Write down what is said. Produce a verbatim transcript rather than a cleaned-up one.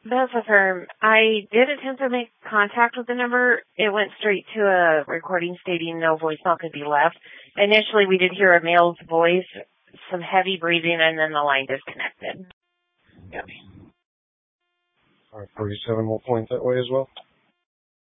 That's affirm. I did attempt to make contact with the number. It went straight to a recording stating no voicemail could be left. Initially, we did hear a male's voice, some heavy breathing, and then the line disconnected. All right, forty-seven will point that way as well.